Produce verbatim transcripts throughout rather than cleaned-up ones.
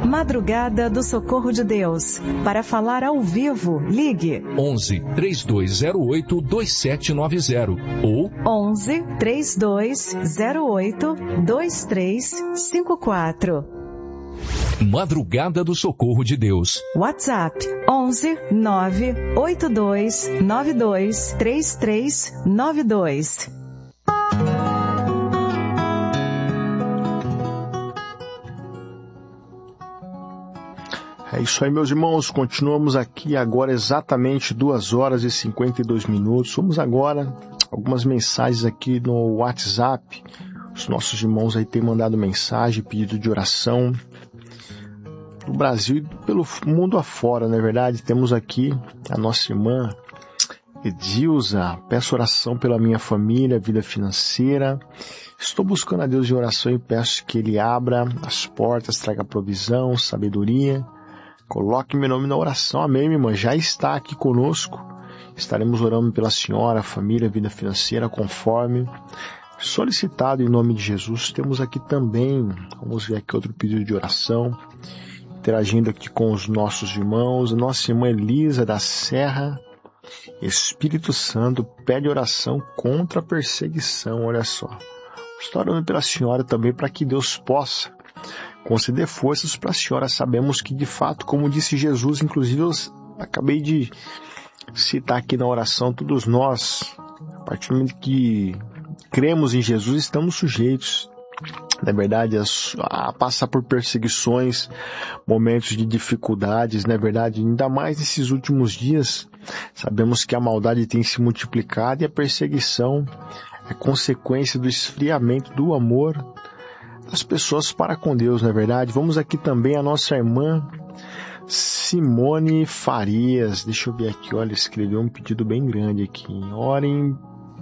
Madrugada do Socorro de Deus. Para falar ao vivo, ligue onze, três dois zero oito, dois sete nove zero ou onze, três dois zero oito, dois três cinco quatro. Madrugada do Socorro de Deus. WhatsApp onze, nove oito dois nove dois três três nove dois. É isso aí, meus irmãos, continuamos aqui agora exatamente duas horas e cinquenta e dois minutos. Vamos agora algumas mensagens aqui no WhatsApp. Os nossos irmãos aí têm mandado mensagem, pedido de oração no Brasil e pelo mundo afora, não é verdade? Temos aqui a nossa irmã Edilza: peço oração pela minha família, vida financeira. Estou buscando a Deus em oração e peço que Ele abra as portas, traga provisão, sabedoria. Coloque meu nome na oração. Amém, minha irmã. Já está aqui conosco. Estaremos orando pela senhora, família, vida financeira, conforme solicitado em nome de Jesus. Temos aqui também, vamos ver aqui outro pedido de oração, interagindo aqui com os nossos irmãos. Nossa irmã Elisa da Serra, Espírito Santo, pede oração contra a perseguição. Olha só. Estou orando pela senhora também para que Deus possa conceder forças para a senhora. Sabemos que, de fato, como disse Jesus, inclusive eu acabei de citar aqui na oração, todos nós, a partir do momento que cremos em Jesus, estamos sujeitos, na verdade, a, a passar por perseguições, momentos de dificuldades, na verdade, ainda mais nesses últimos dias. Sabemos que a maldade tem se multiplicado e a perseguição é consequência do esfriamento do amor das pessoas para com Deus, não é verdade? Vamos aqui também a nossa irmã Simone Farias. Deixa eu ver aqui, olha, escreveu um pedido bem grande aqui. Orem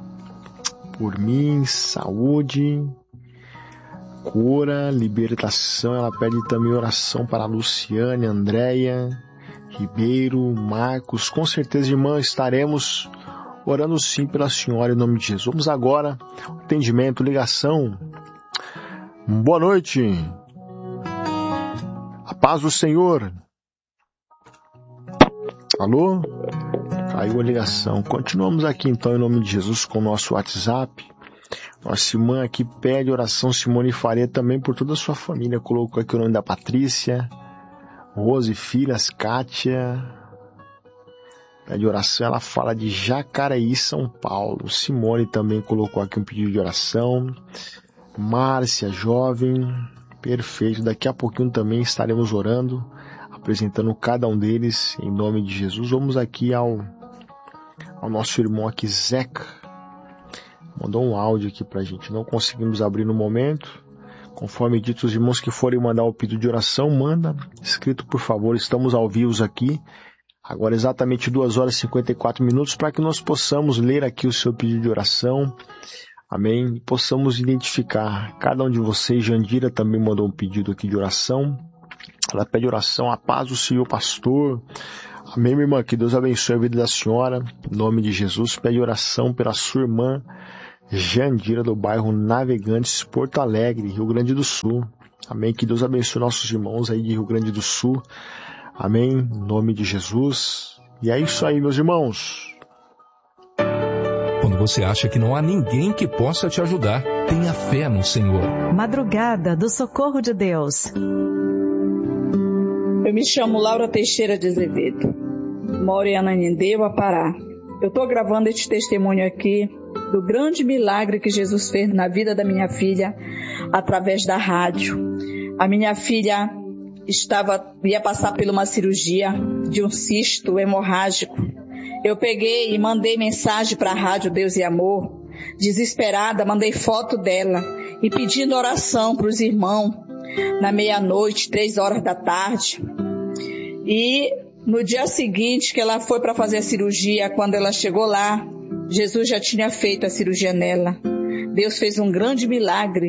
por mim, saúde, cura, libertação. Ela pede também oração para a Luciane, Andréia Ribeiro, Marcos. Com certeza, irmã, estaremos orando sim pela senhora em nome de Jesus. Vamos agora, atendimento, ligação. Boa noite. A paz do Senhor. Alô? Caiu a ligação. Continuamos aqui então em nome de Jesus com o nosso WhatsApp. Nossa irmã aqui pede oração, Simone Faria, também por toda a sua família. Colocou aqui o nome da Patrícia, Rose, filhas, Kátia. Pede oração, ela fala de Jacareí, São Paulo. Simone também colocou aqui um pedido de oração. Márcia, jovem, perfeito. Daqui a pouquinho também estaremos orando, apresentando cada um deles em nome de Jesus. Vamos aqui ao, ao nosso irmão aqui, Zeca. Mandou um áudio aqui pra gente. Não conseguimos abrir no momento. Conforme dito, os irmãos que forem mandar o pedido de oração, manda. Escrito, por favor. Estamos ao vivo aqui. Agora exatamente duas horas e cinquenta e quatro minutos para que nós possamos ler aqui o seu pedido de oração. Amém? E possamos identificar cada um de vocês. Jandira também mandou um pedido aqui de oração. Ela pede oração, a paz do Senhor, pastor. Amém, minha irmã? Que Deus abençoe a vida da senhora. Em nome de Jesus, pede oração pela sua irmã Jandira, do bairro Navegantes, Porto Alegre, Rio Grande do Sul. Amém? Que Deus abençoe nossos irmãos aí de Rio Grande do Sul. Amém? Em nome de Jesus. E é isso aí, meus irmãos. Quando você acha que não há ninguém que possa te ajudar, tenha fé no Senhor. Madrugada do Socorro de Deus. Eu me chamo Laura Teixeira de Azevedo. Moro em Ananindeua, Pará. Eu estou gravando este testemunho aqui do grande milagre que Jesus fez na vida da minha filha através da rádio. A minha filha estava, ia passar por uma cirurgia de um cisto hemorrágico. Eu peguei e mandei mensagem para a rádio Deus e Amor. Desesperada, mandei foto dela e pedindo oração para os irmãos na meia-noite, três horas da tarde. E no dia seguinte que ela foi para fazer a cirurgia, quando ela chegou lá, Jesus já tinha feito a cirurgia nela. Deus fez um grande milagre.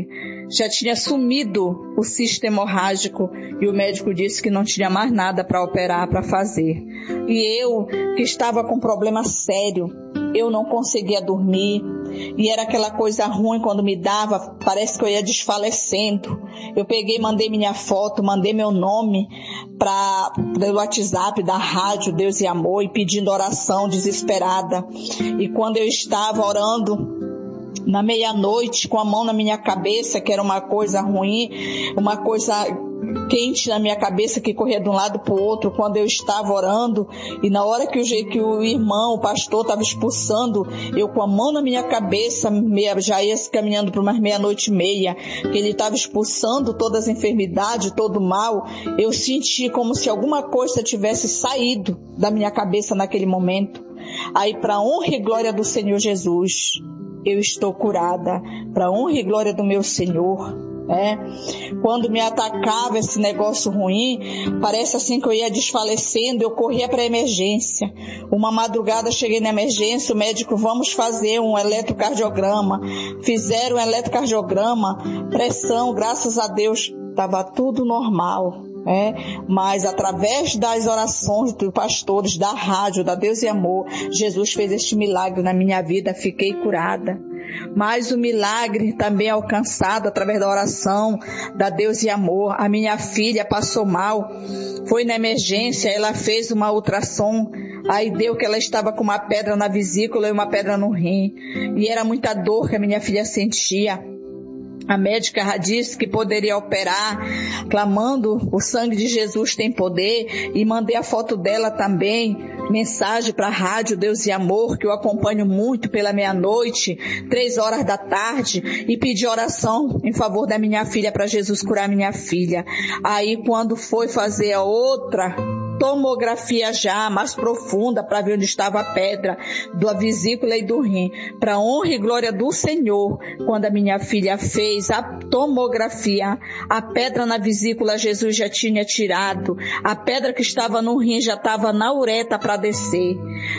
já tinha sumido o cisto hemorrágico e o médico disse que não tinha mais nada para operar, para fazer. E eu, que estava com um problema sério, eu não conseguia dormir e era aquela coisa ruim quando me dava, parece que eu ia desfalecendo. Eu peguei, mandei minha foto, mandei meu nome para o WhatsApp da rádio Deus e Amor e pedindo oração desesperada. E quando eu estava orando na meia-noite, com a mão na minha cabeça, que era uma coisa ruim, uma coisa quente na minha cabeça que corria de um lado para o outro, quando eu estava orando, e na hora que o, que o irmão, o pastor estava expulsando, eu com a mão na minha cabeça, meia, já ia caminhando para umas meia-noite e meia, que ele estava expulsando todas as enfermidades, todo o mal, eu senti como se alguma coisa tivesse saído da minha cabeça naquele momento. Aí, para a honra e glória do Senhor Jesus, eu estou curada, para a honra e glória do meu Senhor. É. Quando me atacava esse negócio ruim, parece assim que eu ia desfalecendo, eu corria para a emergência. Uma madrugada cheguei na emergência, o médico, vamos fazer um eletrocardiograma. Fizeram um eletrocardiograma, pressão, graças a Deus, estava tudo normal. É, mas através das orações dos pastores, da rádio, da Deus e Amor, Jesus fez este milagre na minha vida, fiquei curada. Mas o milagre também é alcançado através da oração da Deus e Amor. A minha filha passou mal, foi na emergência, ela fez uma ultrassom, aí deu que ela estava com uma pedra na vesícula e uma pedra no rim, e era muita dor que a minha filha sentia. A médica disse que poderia operar, clamando, o sangue de Jesus tem poder, e mandei a foto dela também, mensagem para a rádio Deus e Amor, que eu acompanho muito pela meia-noite, três horas da tarde, e pedi oração em favor da minha filha, para Jesus curar minha filha. Aí quando foi fazer a outra tomografia já mais profunda para ver onde estava a pedra da vesícula e do rim, para honra e glória do Senhor, quando a minha filha fez a tomografia, a pedra na vesícula Jesus já tinha tirado, a pedra que estava no rim já estava na ureta para descer.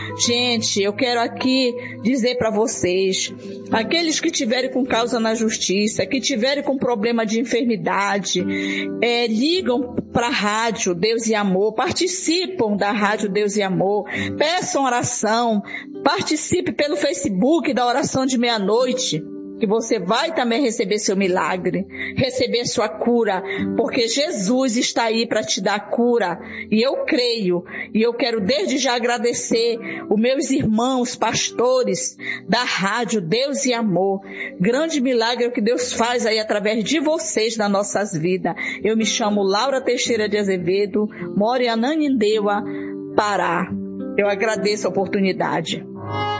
Gente, eu quero aqui dizer para vocês, aqueles que tiverem com causa na justiça, que tiverem com problema de enfermidade, é, ligam para a rádio Deus e Amor, participam da rádio Deus e Amor, peçam oração, participe pelo Facebook da oração de meia-noite, que você vai também receber seu milagre, receber sua cura, porque Jesus está aí para te dar cura, e eu creio, e eu quero desde já agradecer os meus irmãos, pastores da rádio Deus e Amor, grande milagre é o que Deus faz aí através de vocês nas nossas vidas. Eu me chamo Laura Teixeira de Azevedo, moro em Ananindeua, Pará. Eu agradeço a oportunidade.